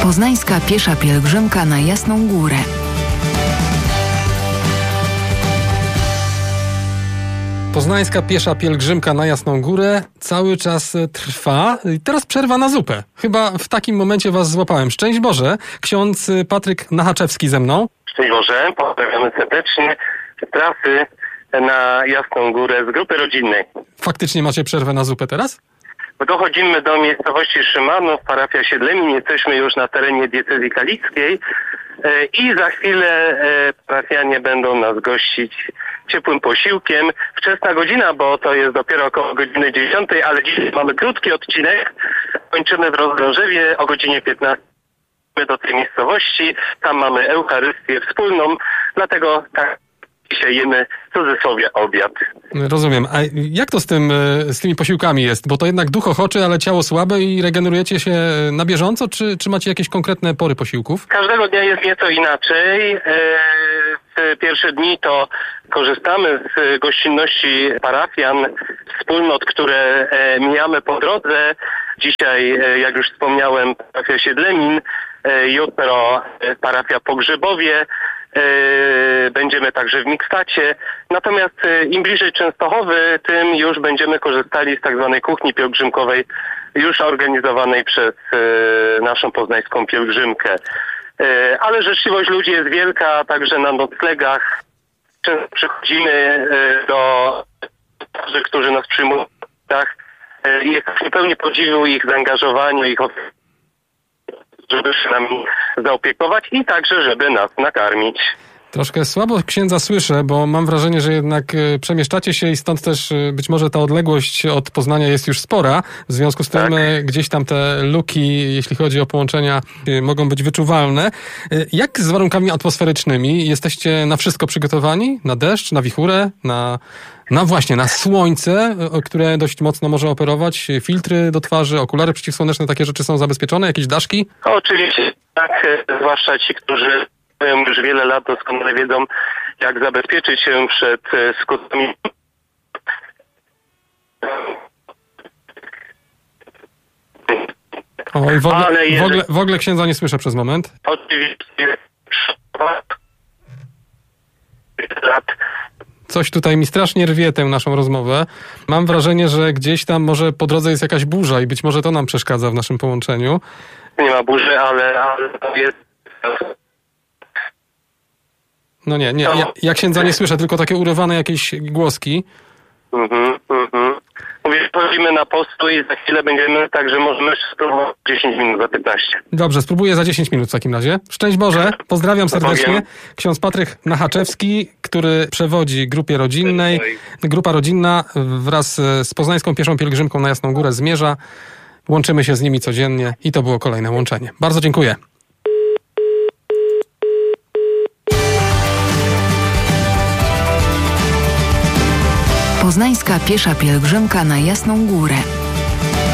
Poznańska piesza pielgrzymka na Jasną Górę. Poznańska piesza pielgrzymka na Jasną Górę cały czas trwa. I teraz przerwa na zupę. Chyba w takim momencie was złapałem. Szczęść Boże, ksiądz Patryk Nachaczewski ze mną. Szczęść Boże, pozdrawiamy serdecznie z trasy na Jasną Górę z grupy rodzinnej. Faktycznie macie przerwę na zupę teraz? Dochodzimy do miejscowości Szymanów, parafia Siedlemin. Jesteśmy już na terenie diecezji kalickiej i za chwilę parafianie będą nas gościć ciepłym posiłkiem. Wczesna godzina, bo to jest dopiero około godziny 10, ale dzisiaj mamy krótki odcinek. Kończymy w Rozgrążewie o godzinie 15 do tej miejscowości. Tam mamy Eucharystię wspólną, dlatego tak dzisiaj jemy w cudzysłowie obiad. Rozumiem. A jak to z tymi posiłkami jest? Bo to jednak duch ochoczy, ale ciało słabe i regenerujecie się na bieżąco, czy macie jakieś konkretne pory posiłków? Każdego dnia jest nieco inaczej. W pierwsze dni to korzystamy z gościnności parafian, wspólnot, które mijamy po drodze. Dzisiaj, jak już wspomniałem, parafia Siedlemin, jutro parafia Pogrzebowie. Będziemy także w Mikstacie. Natomiast im bliżej Częstochowy, tym już będziemy korzystali z tak zwanej kuchni pielgrzymkowej, już organizowanej przez naszą poznańską pielgrzymkę. Ale życzliwość ludzi jest wielka, także na noclegach często przychodzimy do tych, którzy nas przyjmują. Jesteśmy pełni podziwu ich zaangażowaniu, ich żeby się nami zaopiekować i także, żeby nas nakarmić. Troszkę słabo księdza słyszę, bo mam wrażenie, że jednak przemieszczacie się i stąd też być może ta odległość od Poznania jest już spora. W związku z tym gdzieś tam te luki, jeśli chodzi o połączenia, mogą być wyczuwalne. Jak z warunkami atmosferycznymi? Jesteście na wszystko przygotowani? Na deszcz, na wichurę, na słońce, które dość mocno może operować? Filtry do twarzy, okulary przeciwsłoneczne, takie rzeczy są zabezpieczone? Jakieś daszki? Oczywiście tak, zwłaszcza ci, którzy już wiele lat doskonale wiedzą, jak zabezpieczyć się przed skutkami. Oj, w ogóle księdza nie słyszę przez moment. Oczywiście. Coś tutaj mi strasznie rwie tę naszą rozmowę. Mam wrażenie, że gdzieś tam może po drodze jest jakaś burza i być może to nam przeszkadza w naszym połączeniu. Nie ma burzy, ale to jest... No nie, ja księdza nie słyszę, tylko takie urywane jakieś głoski. Mówię, wchodzimy na postój i za chwilę będziemy, także możemy spróbować 10 minut za 15. Dobrze, spróbuję za 10 minut w takim razie. Szczęść Boże, pozdrawiam serdecznie. Ksiądz Patryk Nachaczewski, który przewodzi grupie rodzinnej. Grupa rodzinna wraz z Poznańską Pieszą Pielgrzymką na Jasną Górę zmierza. Łączymy się z nimi codziennie i to było kolejne łączenie. Bardzo dziękuję. Poznańska piesza pielgrzymka na Jasną Górę.